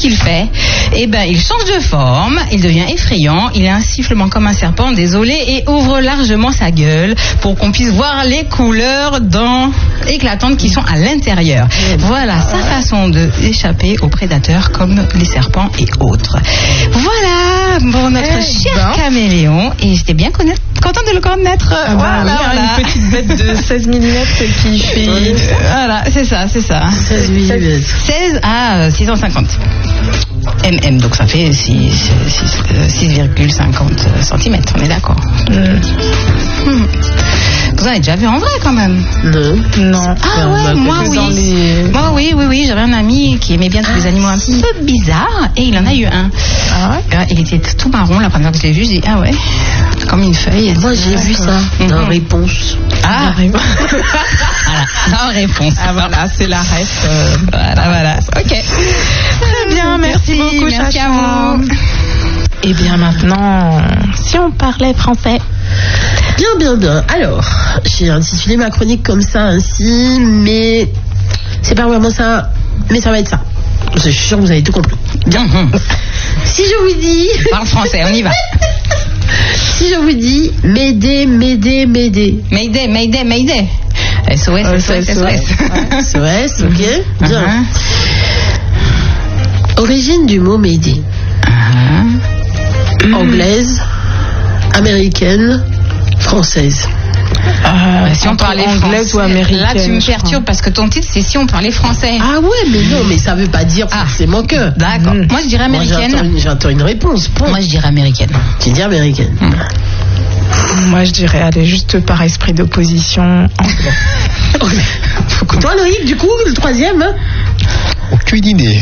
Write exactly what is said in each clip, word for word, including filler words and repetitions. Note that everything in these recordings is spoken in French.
qu'il fait? Eh ben, il change de forme, il devient effrayant, il a un sifflement comme un serpent, désolé, et ouvre largement sa gueule pour qu'on puisse voir les couleurs dans... éclatantes qui sont à l'intérieur. Voilà sa façon d'échapper aux prédateurs comme les serpents et autres. Voilà pour notre eh cher ben. caméléon, et j'étais bien connaître, contente de le connaître. Ah bah voilà, oui, voilà. Une petite bête de seize millimètres qui fait... Voilà, c'est ça, c'est ça. seize millimètres. seize à six cent cinquante mm, donc ça fait six virgule cinquante centimètres, on est d'accord. Mm. Mm. Vous en avez déjà vu en vrai quand même? Non. Non. Ah ouais, moi oui. Les... Moi oui, oui, oui, j'avais un ami qui aimait bien tous les animaux un peu bizarres et il en a eu un. Ah ouais? Il était tout marron la première fois que je l'ai vu, je dis ah ouais, comme une feuille. Moi j'ai vu ça dans Mhm. Réponse. Ah, voilà, dans Réponse. Ah voilà, c'est la ref. Euh... Voilà, voilà. Ok. Très bien, merci, Merci beaucoup, merci Chacha. à vous. Et bien maintenant, si on parlait français. Bien, bien, bien. Alors, j'ai intitulé ma chronique comme ça ainsi, mais c'est pas vraiment ça, mais ça va être ça. Je suis sûre que vous avez tout compris. Bien. Mhm. Si je vous dis... Parle français, on y va. Si je vous dis m'aider, m'aider, m'aider. Mayday, Mayday, Mayday. S O S, S O S, S O S. S O S, ok. Bien. Uh-huh. Origine du mot m'aider. Uh-huh. Anglaise, américaine, française. Euh, Si on parlait anglaise français, ou américaine. là tu me je crois. perturbes parce que ton titre c'est si on parlait français. Ah ouais, mais non, mais ça veut pas dire Ah. forcément que. D'accord. Mm. Moi je dirais Moi, américaine. j'attends une, j'attends une réponse. Point. Moi je dirais américaine. Tu dis américaine. Mm. Moi, je dirais aller juste par esprit d'opposition. Anglais. Toi, Loïc, du coup, le troisième hein? Aucune idée.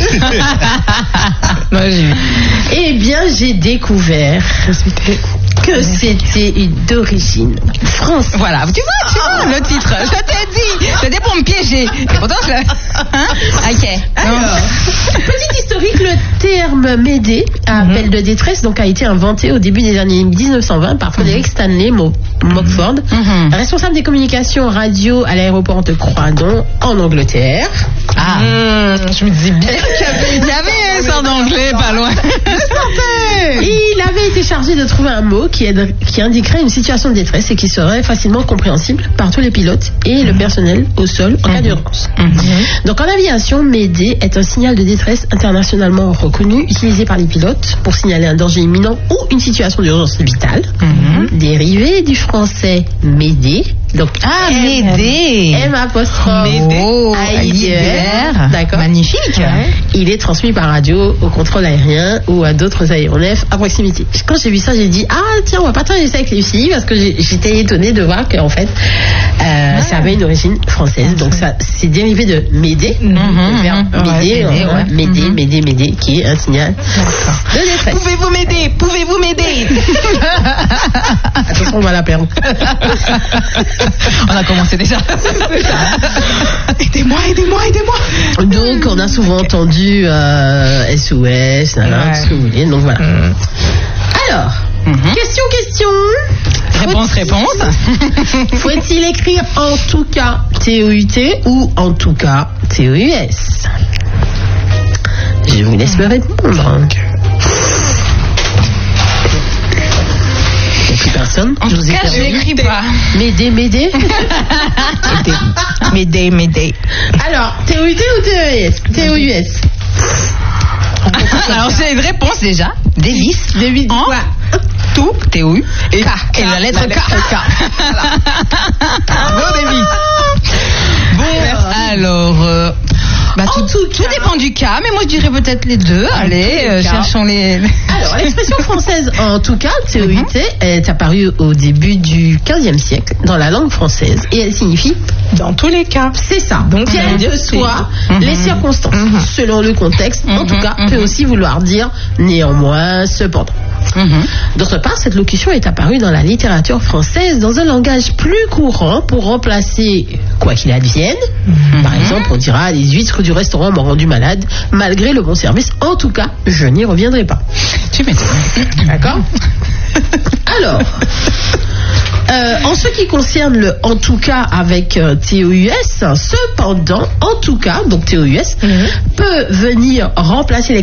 Moi, j'ai... Eh bien, j'ai découvert que c'était d'origine France. Voilà, tu vois, tu vois le titre. Je t'ai dit, c'était pour me piéger. Et pourtant je le... Hein? Ok. Alors, petit historique, le terme m'aider, appel de détresse, donc a été inventé au début des années dix-neuf cent vingt par Frédéric Stanley Mo- Mockford, Mhm. responsable des communications radio à l'aéroport de Croydon en Angleterre. Ah. Mmh, je me disais bien. Il y avait un sort d'anglais pas loin. Il avait été chargé de trouver un mot qui, aide- qui indiquerait une situation de détresse et qui serait facilement compréhensible par tous les pilotes et le personnel au sol en cas d'urgence. Donc en aviation, m'aider est un signal de détresse internationalement reconnu, utilisé par les pilotes pour signaler un danger imminent ou une situation d'urgence vitale. Mhm. Dérivé du français m'aider. Donc Ah, M- m'aider. M apostrophe Oh, A I D R. A I D R. D'accord. Magnifique. Il est transmis par radio au contrôle aérien ou à d'autres aéronefs à proximité. Quand j'ai vu ça, j'ai dit ah tiens, on va pas travailler ça avec les filles parce que j'ai- j'étais étonnée de voir qu'en fait euh, ça avait une origine française. Donc ça c'est dérivé de m'aider, Mhm, le verbe mhm. m'aider, Ouais, m'aider, euh, ouais. m'aider, Mhm. m'aider, m'aider, qui est un signal de détresse. Pouvez-vous m'aider? Pouvez-vous m'aider? Attention, on va la perdre. On a commencé déjà. Aidez-moi, aidez-moi, aidez-moi. Donc on a souvent entendu euh, S O S, nan, nan, Ouais. tout ce que vous voulez. Donc voilà. Alors, Mhm. question, question. Réponse, réponse. Faut-il écrire en tout cas T O U T ou en tout cas T O U S? Je vous laisse me répondre. Il n'y a plus personne. En Je tout vous ai cas, je perdu. n'écris pas. M'aider, m'aider. M'aider, m'aider. Alors, T O U T ou T O U S? T O U S. Alors j'ai une réponse déjà. Davis. David, En quoi? tout. T O U. Et K. Et la lettre K. Bravo Davis. Bon, alors. euh, Bah, tout, tout, tout dépend du cas, mais moi je dirais peut-être les deux. Allez, euh, cherchons les. Alors, l'expression française, en tout cas, T O U T, est apparue au début du quinzième siècle dans la langue française et elle signifie Dans tous les cas. c'est ça. Donc, ça veut quelles dire que c'est- soient Mhm. les circonstances, Mhm. selon le contexte, en Mhm, tout cas, mhm. peut aussi vouloir dire néanmoins, cependant. Mhm. D'autre part, cette locution est apparue dans la littérature française dans un langage plus courant pour remplacer quoi qu'il advienne. Par exemple, on dira les huîtres du restaurant m'ont rendu malade malgré le bon service. En tout cas, je n'y reviendrai pas. Tu m'étonnes. D'accord. Alors, euh, en ce qui concerne le en tout cas avec euh, T O U S, cependant, en tout cas, donc T O U S, peut venir remplacer